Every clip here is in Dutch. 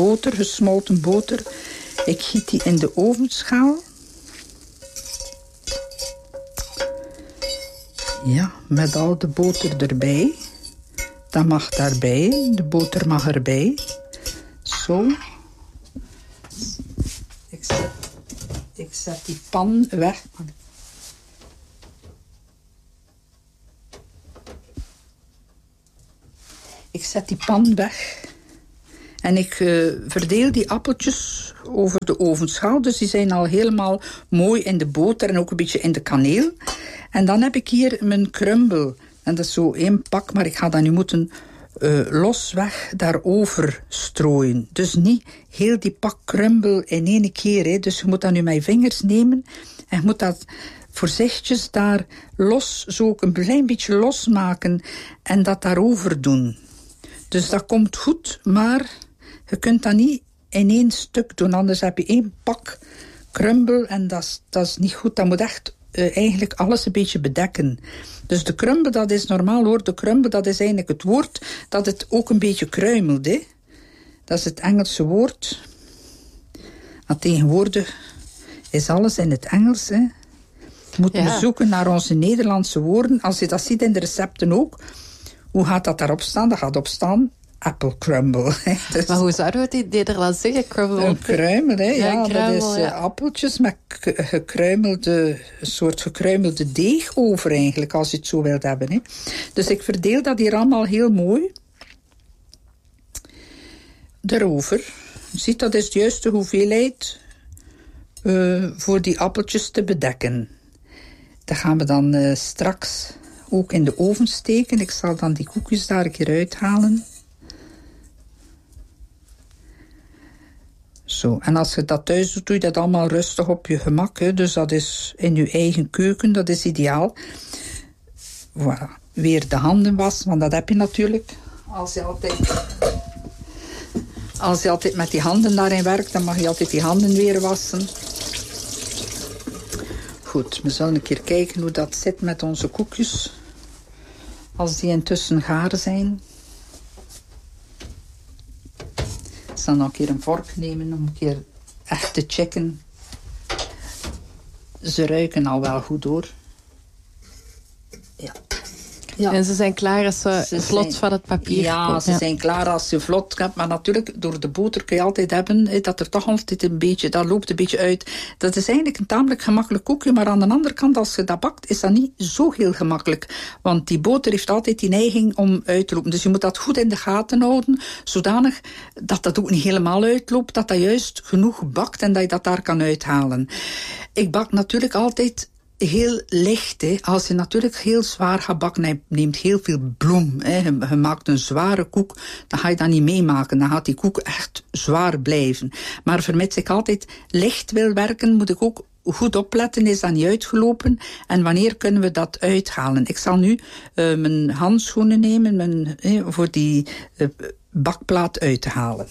boter, gesmolten boter. Ik giet die in de ovenschaal. Ja, met al de boter erbij. Dat mag daarbij. De boter mag erbij. Zo. Ik zet die pan weg. Ik zet die pan weg. En ik verdeel die appeltjes over de ovenschaal. Dus die zijn al helemaal mooi in de boter en ook een beetje in de kaneel. En dan heb ik hier mijn crumble. En dat is zo 1 pak, maar ik ga dat nu moeten losweg daarover strooien. Dus niet heel die pak crumble in 1 keer. Hè. Dus je moet dat nu met je vingers nemen. En je moet dat voorzichtig daar los, zo ook een klein beetje losmaken. En dat daarover doen. Dus dat komt goed, maar je kunt dat niet in 1 stuk doen. Anders heb je 1 pak crumble en dat is niet goed. Dat moet echt eigenlijk alles een beetje bedekken. Dus de crumble, dat is normaal hoor. De crumble, dat is eigenlijk het woord dat het ook een beetje kruimelt. Hè? Dat is het Engelse woord. Maar tegenwoordig is alles in het Engels. Hè? We moeten zoeken naar onze Nederlandse woorden. Als je dat ziet in de recepten ook. Hoe gaat dat daarop staan? Dat gaat op staan apple crumble. Dus maar hoe zouden we het in Nederlands zeggen? Crumble? Een kruimel, hè? Ja, kruimel, dat is appeltjes met een soort gekruimelde deeg over eigenlijk, als je het zo wilt hebben. Hè? Dus ik verdeel dat hier allemaal heel mooi erover. Je ziet, dat is de juiste hoeveelheid voor die appeltjes te bedekken. Dat gaan we dan straks ook in de oven steken. Ik zal dan die koekjes daar een keer uithalen. Zo, en als je dat thuis doet, doe je dat allemaal rustig op je gemak. Hè. Dus dat is in je eigen keuken, dat is ideaal. Voilà. Weer de handen wassen, want dat heb je natuurlijk. Als je altijd met die handen daarin werkt, dan mag je altijd die handen weer wassen. Goed, we zullen een keer kijken hoe dat zit met onze koekjes. Als die intussen gaar zijn. Ik zal nog een keer een vork nemen om een keer echt te checken. Ze ruiken al wel goed hoor. Ja. Ja. En ze zijn klaar als ze vlot van het papier komen. Ze zijn klaar als je vlot hebt. Maar natuurlijk, door de boter kun je altijd hebben dat er toch altijd een beetje, dat loopt een beetje uit. Dat is eigenlijk een tamelijk gemakkelijk koekje. Maar aan de andere kant, als je dat bakt, is dat niet zo heel gemakkelijk. Want die boter heeft altijd die neiging om uit te lopen. Dus je moet dat goed in de gaten houden. Zodanig dat dat ook niet helemaal uitloopt. Dat dat juist genoeg bakt en dat je dat daar kan uithalen. Ik bak natuurlijk altijd heel licht. Hè. Als je natuurlijk heel zwaar gaat bakken, neemt heel veel bloem. Hè. Je maakt een zware koek, dan ga je dat niet meemaken. Dan gaat die koek echt zwaar blijven. Maar vermits ik altijd licht wil werken, moet ik ook goed opletten, is dat niet uitgelopen? En wanneer kunnen we dat uithalen? Ik zal nu mijn handschoenen nemen voor die bakplaat uit te halen.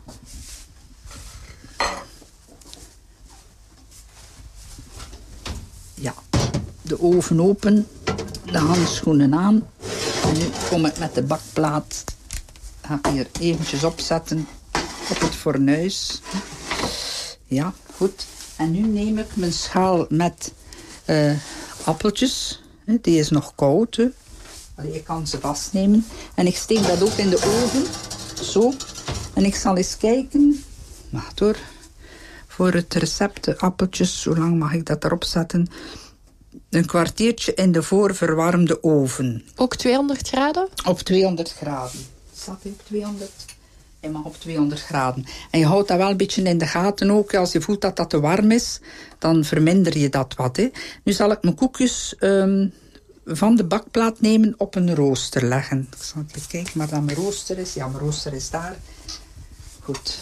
Ja, de oven open, de handschoenen aan. En nu kom ik met de bakplaat. Ga ik hier eventjes opzetten op het fornuis. Ja, goed. En nu neem ik mijn schaal met appeltjes. Die is nog koud. Ik kan ze vastnemen. En ik steek dat ook in de oven. Zo. En ik zal eens kijken. Wacht hoor. Voor het recept, de appeltjes, hoe lang mag ik dat erop zetten? Een kwartiertje in de voorverwarmde oven. Ook 200 graden? Op 200 graden. Zat hij op 200? Hij mag op 200 graden. En je houdt dat wel een beetje in de gaten ook. Als je voelt dat dat te warm is, dan verminder je dat wat. Hè. Nu zal ik mijn koekjes van de bakplaat nemen op een rooster leggen. Ik zal even kijken waar dat mijn rooster is. Ja, mijn rooster is daar. Goed.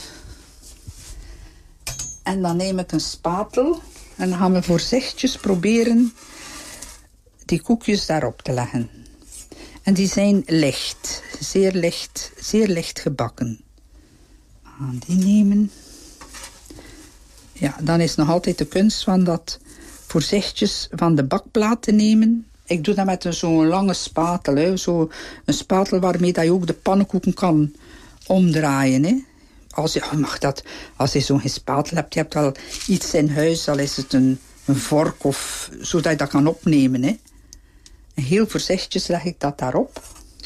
En dan neem ik een spatel. En dan gaan we voorzichtig proberen die koekjes daarop te leggen. En die zijn licht. Zeer licht gebakken. We gaan die nemen. Ja, dan is nog altijd de kunst van dat voorzichtig van de bakplaat te nemen. Ik doe dat met zo'n lange spatel. Hè. Zo een spatel waarmee dat je ook de pannenkoeken kan omdraaien. Hè. als je zo'n spatel hebt, je hebt wel iets in huis, al is het een vork of zodat je dat kan opnemen. Hè. En heel voorzichtig leg ik dat daarop.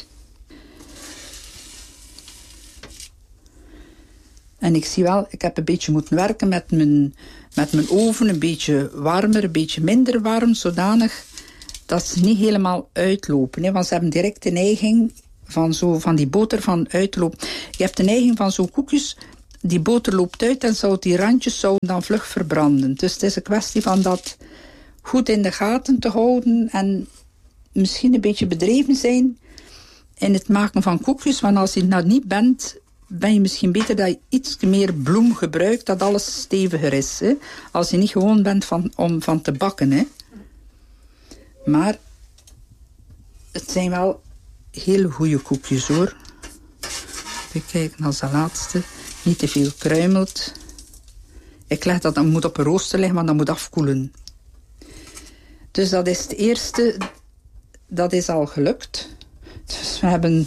En ik zie wel, ik heb een beetje moeten werken met mijn oven, een beetje warmer, een beetje minder warm, zodanig dat ze niet helemaal uitlopen. Hè. Want ze hebben direct de neiging van die boter van uitlopen. Je hebt de neiging van zo'n koekjes, die boter loopt uit en die randjes zouden dan vlug verbranden. Dus het is een kwestie van dat goed in de gaten te houden en misschien een beetje bedreven zijn in het maken van koekjes. Want als je dat niet bent, ben je misschien beter dat je iets meer bloem gebruikt, dat alles steviger is. Hè? Als je niet gewoon bent om van te bakken. Hè? Maar het zijn wel hele goede koekjes, hoor. Even kijken als de laatste. Niet te veel kruimelt. Ik leg dat moet op een rooster liggen, want dat moet afkoelen. Dus dat is het eerste. Dat is al gelukt. Dus we hebben...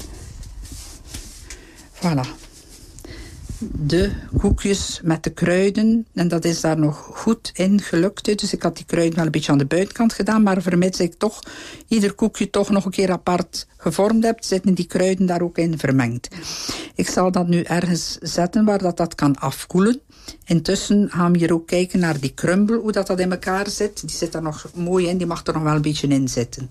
Voilà. De koekjes met de kruiden. En dat is daar nog goed in gelukt. Hè. Dus ik had die kruiden wel een beetje aan de buitenkant gedaan. Maar vermits ik toch ieder koekje toch nog een keer apart gevormd heb, zitten die kruiden daar ook in vermengd. Ik zal dat nu ergens zetten waar dat kan afkoelen. Intussen gaan we hier ook kijken naar die crumble, hoe dat in elkaar zit. Die zit er nog mooi in, die mag er nog wel een beetje in zitten.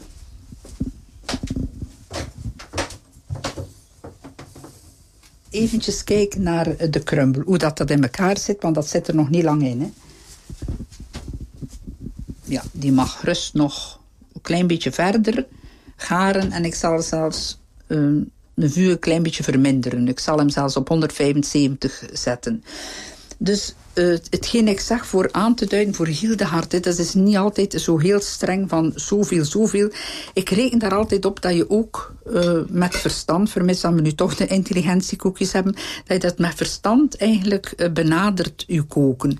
Eventjes kijken naar de crumble, hoe dat in elkaar zit, want dat zit er nog niet lang in. Hè. Ja, die mag rust nog een klein beetje verder garen en ik zal zelfs de vuur een klein beetje verminderen. Ik zal hem zelfs op 175 zetten. Dus hetgeen ik zeg voor aan te duiden voor Hildegard, dat is niet altijd zo heel streng van zoveel. Ik reken daar altijd op dat je ook met verstand, vermits dat we nu toch de intelligentiekoekjes hebben, dat je dat met verstand eigenlijk benadert, je koken.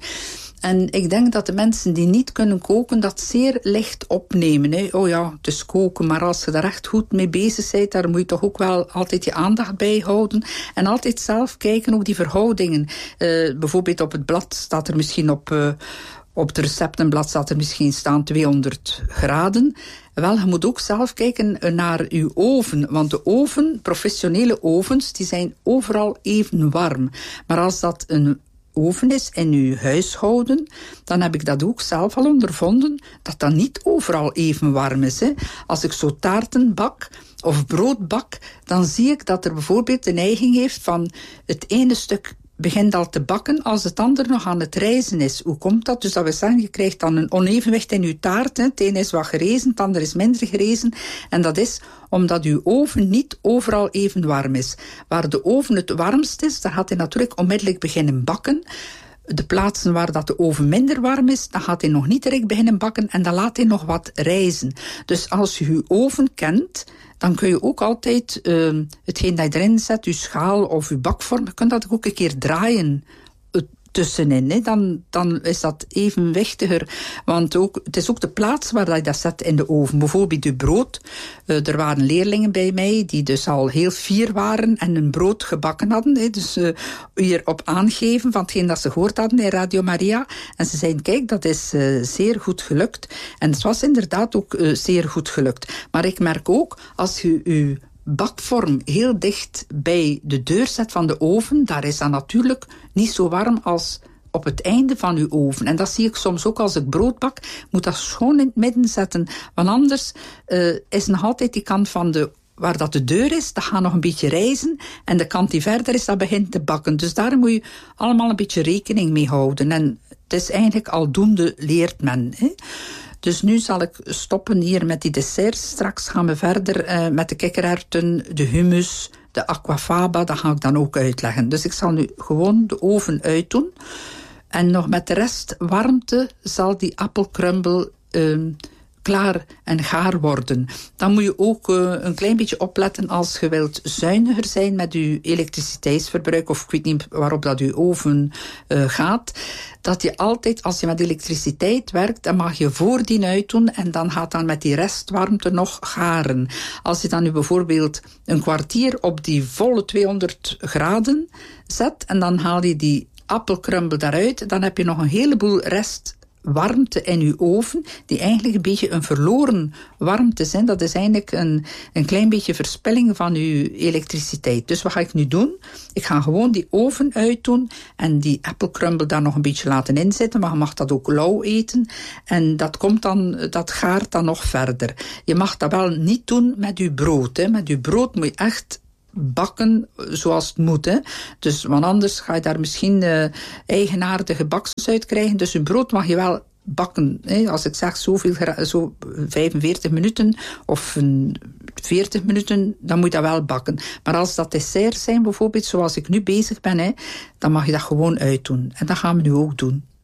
En ik denk dat de mensen die niet kunnen koken, dat zeer licht opnemen. Hè. Oh ja, het is koken, maar als je daar echt goed mee bezig bent, daar moet je toch ook wel altijd je aandacht bij houden. En altijd zelf kijken, ook die verhoudingen. Bijvoorbeeld op het blad staat er misschien op het receptenblad staat er misschien staan 200 graden. Wel, je moet ook zelf kijken naar je oven. Want de oven, professionele ovens, die zijn overal even warm. Maar als dat een oven is in uw huishouden, dan heb ik dat ook zelf al ondervonden, dat niet overal even warm is. Hè. Als ik zo taarten bak of brood bak, dan zie ik dat er bijvoorbeeld de neiging heeft van het ene stuk begint al te bakken als het ander nog aan het rijzen is. Hoe komt dat? Dus dat wil zeggen, je krijgt dan een onevenwicht in je taart. Hè. Het ene is wat gerezen, het andere is minder gerezen. En dat is omdat uw oven niet overal even warm is. Waar de oven het warmst is, dan gaat hij natuurlijk onmiddellijk beginnen bakken. De plaatsen waar dat de oven minder warm is, dan gaat hij nog niet direct beginnen bakken en dan laat hij nog wat rijzen. Dus als je je oven kent, dan kun je ook altijd hetgeen dat je erin zet, je schaal of je bakvorm, je kunt dat ook een keer draaien tussenin. Hè. Dan is dat evenwichtiger. Want het is ook de plaats waar je dat zet in de oven. Bijvoorbeeld je brood. Er waren leerlingen bij mij die dus al heel fier waren en een brood gebakken hadden. Hè. Dus hierop aangeven van hetgeen dat ze gehoord hadden in Radio Maria. En ze zeiden, kijk, dat is zeer goed gelukt. En het was inderdaad ook zeer goed gelukt. Maar ik merk ook, als je bakvorm heel dicht bij de deur zet van de oven, daar is dat natuurlijk niet zo warm als op het einde van uw oven. En dat zie ik soms ook als ik brood bak, moet dat schoon in het midden zetten. Want anders is nog altijd die kant van waar dat de deur is, dat gaat nog een beetje rijzen. En de kant die verder is, dat begint te bakken. Dus daar moet je allemaal een beetje rekening mee houden. En het is eigenlijk aldoende leert men, hè. Dus nu zal ik stoppen hier met die desserts. Straks gaan we verder met de kikkererwten, de hummus, de aquafaba. Dat ga ik dan ook uitleggen. Dus ik zal nu gewoon de oven uitdoen. En nog met de rest warmte zal die appelcrumble klaar en gaar worden. Dan moet je ook een klein beetje opletten als je wilt zuiniger zijn met je elektriciteitsverbruik, of ik weet niet waarop dat je oven gaat, dat je altijd, als je met elektriciteit werkt, dan mag je voordien uitdoen en dan gaat dan met die restwarmte nog garen. Als je dan nu bijvoorbeeld een kwartier op die volle 200 graden zet en dan haal je die appelkrumbel daaruit, dan heb je nog een heleboel restwarmte in je oven, die eigenlijk een beetje een verloren warmte zijn. Dat is eigenlijk een klein beetje verspilling van je elektriciteit. Dus wat ga ik nu doen? Ik ga gewoon die oven uitdoen en die appelkrumbel daar nog een beetje laten inzitten, maar je mag dat ook lauw eten. En dat gaart dan nog verder. Je mag dat wel niet doen met je brood. Hè. Met je brood moet je echt bakken zoals het moet. Hè. Dus, want anders ga je daar misschien eigenaardige baksels uit krijgen. Dus je brood mag je wel bakken. Hè. Als ik zeg zo 45 minuten of 40 minuten, dan moet je dat wel bakken. Maar als dat desserts zijn bijvoorbeeld, zoals ik nu bezig ben, hè, dan mag je dat gewoon uitdoen. En dat gaan we nu ook doen.